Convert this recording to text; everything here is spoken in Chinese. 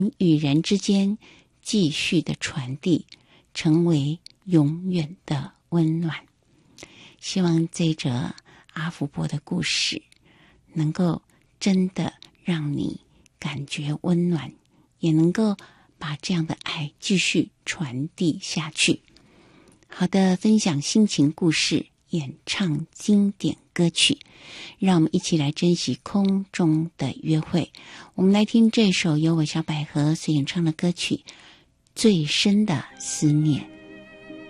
与人之间继续的传递，成为永远的温暖。希望这则阿福波的故事能够真的让你感觉温暖，也能够把这样的爱继续传递下去。好的，分享心情故事，演唱经典歌曲，让我们一起来珍惜空中的约会。我们来听这首由韦小百合所演唱的歌曲《最深的思念》。